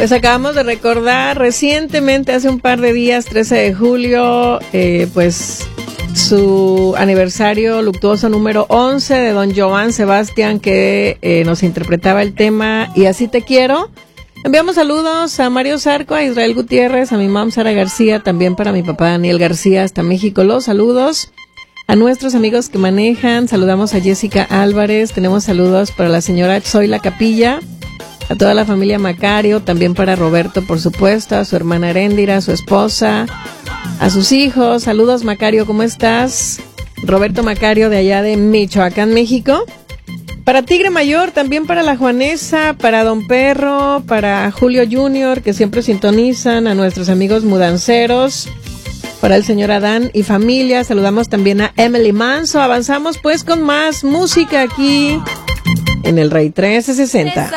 Pues acabamos de recordar recientemente, hace un par de días, 13 de julio, pues su aniversario luctuoso número 11 de don Joan Sebastián, que nos interpretaba el tema Y así te quiero. Enviamos saludos a Mario Zarco, a Israel Gutiérrez, a mi mam Sara García, también para mi papá Daniel García hasta México. Los saludos a nuestros amigos que manejan. Saludamos a Jessica Álvarez, tenemos saludos para la señora Zoila Capilla, a toda la familia Macario, también para Roberto, por supuesto, a su hermana Heréndira, a su esposa, a sus hijos. Saludos, Macario, ¿cómo estás? Roberto Macario, de allá de Michoacán, México. Para Tigre Mayor, también para la Juanesa, para Don Perro, para Julio Junior, que siempre sintonizan, a nuestros amigos mudanceros, para el señor Adán y familia. Saludamos también a Emily Manso. Avanzamos pues con más música aquí en el Rey 1360.